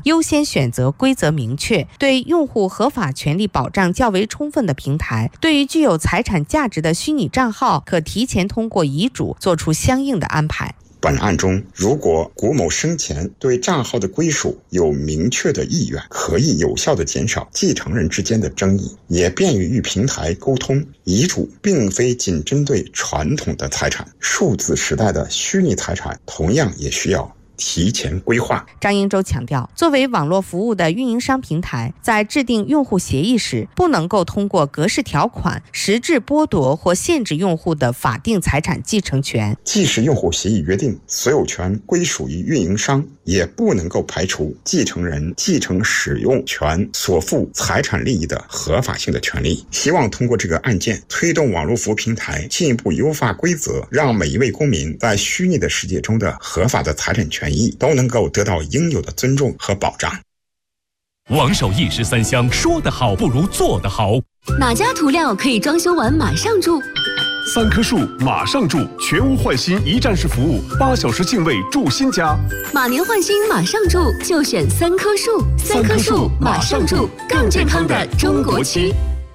优先选择规则明确、对用户合法权利保障较为充分的平台。对于具有财产价值的虚拟账号，可提前通过遗嘱做出相应的安排。 本案中，如果谷某生前对账号的归属有明确的意愿，可以有效地减少继承人之间的争议，也便于与平台沟通。遗嘱并非仅针对传统的财产，数字时代的虚拟财产同样也需要提前规划。 张英洲强调，作为网络服务的运营商平台，在制定用户协议时，不能够通过格式条款实质剥夺或限制用户的法定财产继承权。 即使用户协议约定所有权归属于运营商，也不能够排除继承人继承使用权所负财产利益的合法性的权利。希望通过这个案件，推动网络服务平台进一步优化规则，让每一位公民在虚拟的世界中的合法的财产权益都能够得到应有的尊重和保障。 王守义13香，说得好不如做得好。 哪家涂料可以装修完马上住 ？3棵树马上住，全屋换新一站式服务，8小时净位住新家。 马年换新马上住，就选3棵树。3棵树马上住，更健康的中国区。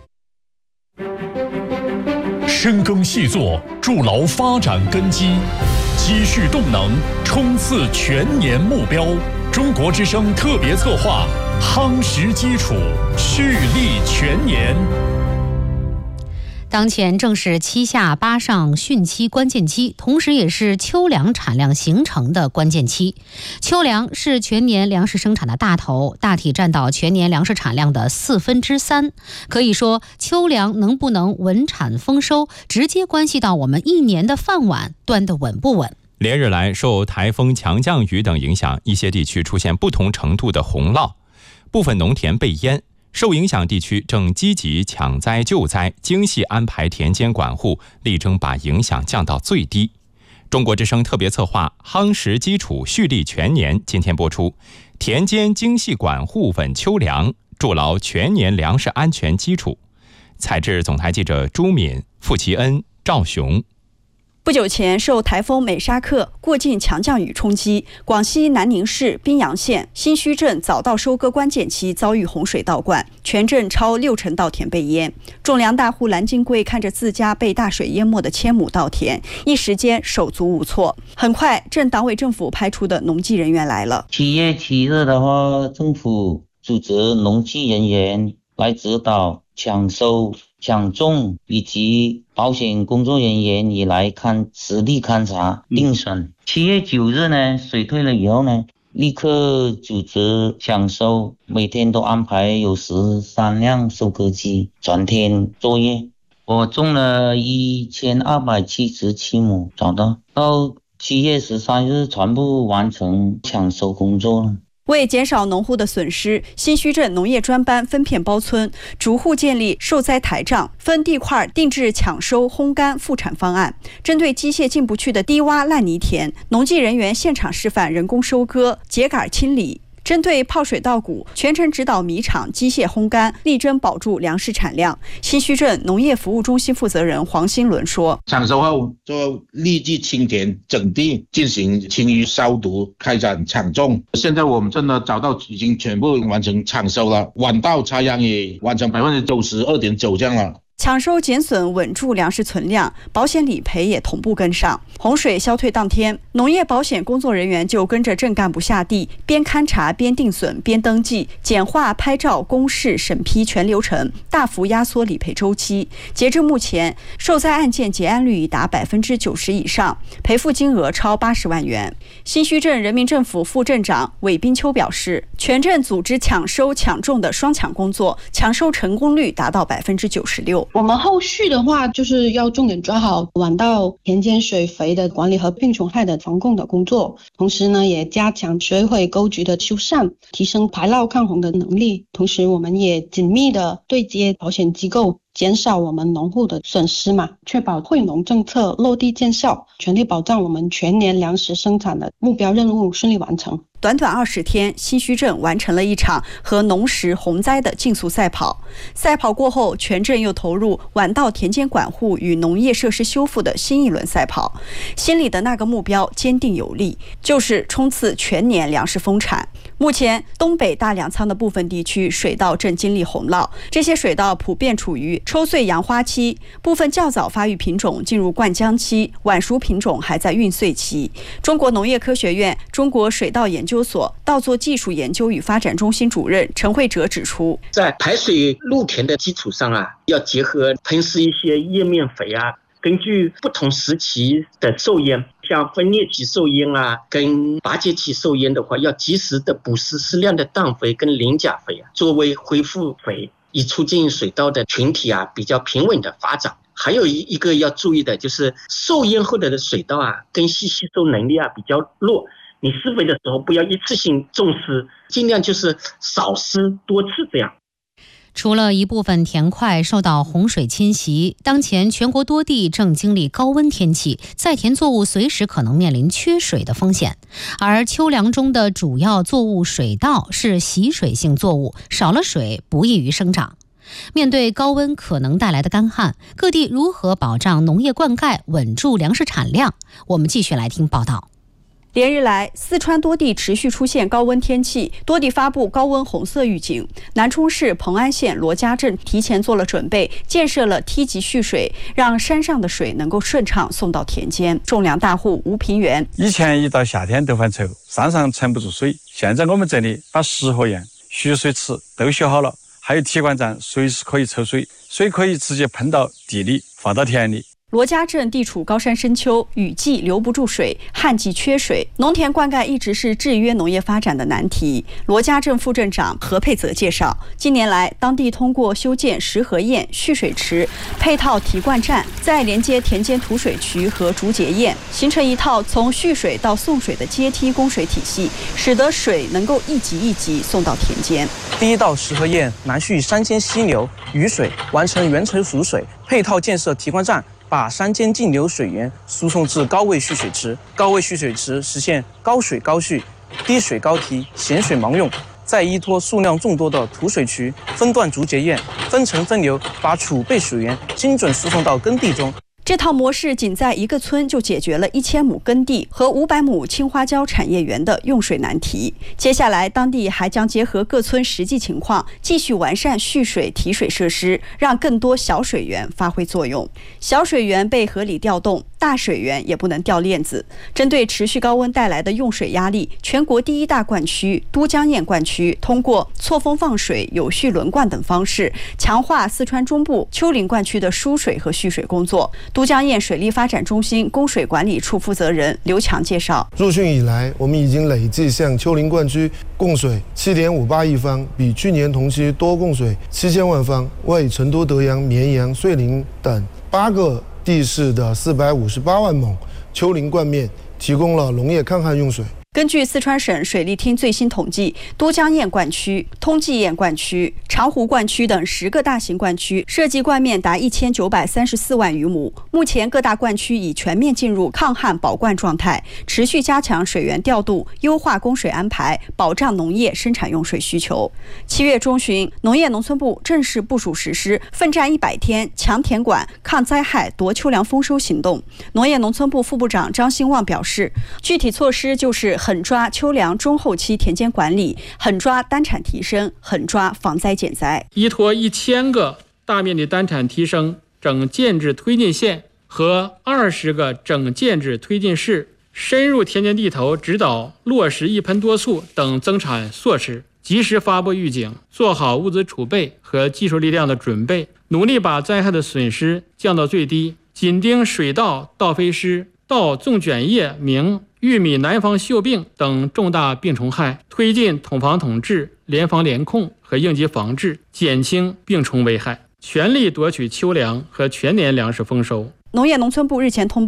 深耕细作，筑牢发展根基，积蓄动能，冲刺全年目标。中国之声特别策划，夯实基础，蓄力全年。 当前正是7下8上汛期关键期，同时也是秋粮产量形成的关键期。秋粮是全年粮食生产的大头，大体占到全年粮食产量的3/4。可以说，秋粮能不能稳产丰收，直接关系到我们一年的饭碗端得稳不稳。 连日来，受台风、强降雨等影响，一些地区出现不同程度的洪涝，部分农田被淹。受影响地区正积极抢灾救灾，精细安排田间管护，力争把影响降到最低。中国之声特别策划夯实基础，蓄力全年今天播出，田间精细管护稳秋粮，筑牢全年粮食安全基础。采制总台记者朱敏、傅奇恩、赵雄。 不久前，受台风美沙克过境强降雨冲击，广西南宁市宾阳县新圩镇早稻收割关键期遭遇洪水倒灌，全镇超60%稻田被淹。种粮大户蓝金贵看着自家被大水淹没的1000亩稻田，一时间手足无措。很快，镇党委政府派出的农技人员来了。 7月7日的话，政府组织农技人员来指导抢收、抢种，以及保险工作人员也来实地勘察、定损。7月9日呢，水退了以后呢，立刻组织抢收，每天都安排有13辆收割机全天作业。我种了1277亩，找到7月13日全部完成抢收工作了。 为减少农户的损失，新圩镇农业专班分片包村，逐户建立受灾台账，分地块定制抢收、烘干、复产方案。针对机械进不去的低洼烂泥田，农技人员现场示范人工收割、秸秆清理。针对泡水稻谷，全程指导米厂机械烘干，力争保住粮食产量。新圩镇农业服务中心负责人黄新伦说： 抢收后就立即清田整地，进行清淤消毒，开展抢种。现在我们镇的早稻已经全部完成抢收了，晚稻插秧也完成92.9%这样了。 抢收减损，稳住粮食存量，保险理赔也同步跟上。洪水消退当天，农业保险工作人员就跟着镇干部下地，边勘察边定损边登记，简化拍照、公示、审批全流程，大幅压缩理赔周期。截至目前，受灾案件结案率已达90%以上，赔付金额超80万元。新圩镇人民政府副镇长韦斌秋表示，全镇组织抢收抢种的双抢工作，抢收成功率达到96%。 我们后续的话，就是要重点抓好晚稻田间水肥的管理和病虫害的防控的工作，同时呢，也加强水毁沟渠的修缮，提升排涝抗洪的能力。同时，我们也紧密的对接保险机构， 减少我们农户的损失嘛，确保惠农政策落地见效，全力保障我们全年粮食生产的目标任务顺利完成。 短短20天，新墟镇完成了一场和农时洪灾的竞速赛跑。赛跑过后，全镇又投入晚稻田间管护与农业设施修复的新一轮赛跑。心里的那个目标坚定有力，就是冲刺全年粮食丰产。目前，东北大粮仓的部分地区水稻正经历洪涝，这些水稻普遍处于抽穗扬花期，部分较早发育品种进入灌浆期，晚熟品种还在孕穗期。中国农业科学院中国水稻研究所稻作技术研究与发展中心主任陈慧哲指出， 在排水露田的基础上要结合喷施一些叶面肥根据不同时期的受烟，像分裂期受烟跟拔节期受烟的话，要及时的补施适量的氮肥跟磷钾肥作为恢复肥，以促进水稻的群体比较平稳的发展。还有一个要注意的就是受烟后的水稻根系吸收能力比较弱，你施肥的时候不要一次性重施，尽量就是少施多次这样。 除了一部分田块受到洪水侵袭，当前全国多地正经历高温天气，在田作物随时可能面临缺水的风险。而秋粮中的主要作物水稻是习水性作物，少了水不易于生长。面对高温可能带来的干旱，各地如何保障农业灌溉，稳住粮食产量？我们继续来听报道。 连日来，四川多地持续出现高温天气，多地发布高温红色预警。南充市蓬安县罗家镇提前做了准备，建设了梯级蓄水，让山上的水能够顺畅送到田间。种粮大户吴平原， 以前一到夏天都犯愁，山上盛不住水，现在我们这里把石河堰、蓄水池都修好了，还有铁管站，随时可以抽水，水可以直接喷到地里，放到田里。 罗家镇地处高山深丘，雨季留不住水，旱季缺水，农田灌溉一直是制约农业发展的难题。罗家镇副镇长何佩泽介绍，近年来，当地通过修建石河堰、蓄水池、配套提灌站，再连接田间土水渠和竹节堰，形成一套从蓄水到送水的阶梯供水体系，使得水能够一级一级送到田间。 第一道石河堰南蓄山间溪流、雨水，完成源头输水，配套建设提灌站，把山间径流水源输送至高位蓄水池，高位蓄水池实现高水高蓄、低水高提、咸水盲用，再依托数量众多的土水渠，分段竹节堰，分层分流，把储备水源精准输送到耕地中。 这套模式仅在一个村就解决了1000亩耕地和500亩青花椒产业园的用水难题。接下来，当地还将结合各村实际情况，继续完善蓄水提水设施，让更多小水源发挥作用。小水源被合理调动，大水源也不能掉链子。针对持续高温带来的用水压力，全国第一大灌区都江堰灌区通过错峰放水、有序轮灌等方式，强化四川中部丘陵灌区的输水和蓄水工作。都江堰水利发展中心供水管理处负责人刘强介绍， 入汛以来，我们已经累计向丘陵灌区供水7.58亿方，比去年同期多供水7000万方，为成都、德阳、绵阳、遂宁等8个地市的458万亩丘陵灌面提供了农业抗旱用水。 根据四川省水利厅最新统计，都江堰灌区、通济堰灌区、长湖灌区等10个大型灌区涉及灌面达1934万余亩。目前各大灌区已全面进入抗旱保灌状态，持续加强水源调度，优化供水安排，保障农业生产用水需求。7月中旬，农业农村部正式部署实施奋战100天强田管、抗灾害、夺秋粮丰收行动。农业农村部副部长张兴旺表示，具体措施就是狠抓秋粮中后期田间管理，狠抓单产提升，狠抓防灾减灾。 依托1000个大面积单产提升整建制推进线和20个整建制推进市，深入田间地头指导落实一盆多促等增产措施，及时发布预警，做好物资储备和技术力量的准备，努力把灾害的损失降到最低。紧盯水稻、稻飞虱、稻纵卷叶鸣、玉米南方锈病等重大病虫害，推进统防统治、联防联控和应急防治，减轻病虫危害，全力夺取秋粮和全年粮食丰收。 农业农村部日前通报，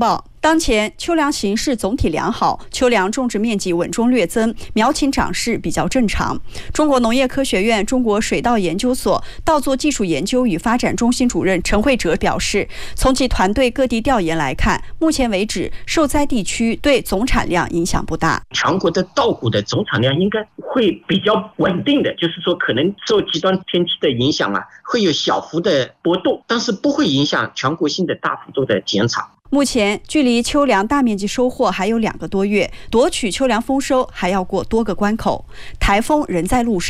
当前秋粮形势总体良好，秋粮种植面积稳中略增，苗情长势比较正常。中国农业科学院中国水稻研究所稻作技术研究与发展中心主任陈慧哲表示，从其团队各地调研来看，目前为止受灾地区对总产量影响不大。 全国的稻谷的总产量应该会比较稳定的，就是说可能受极端天气的影响会有小幅的波动，但是不会影响全国性的大幅度的减产。 目前距离秋粮大面积收获还有2个多月，夺取秋粮丰收还要过多个关口，台风仍在路上。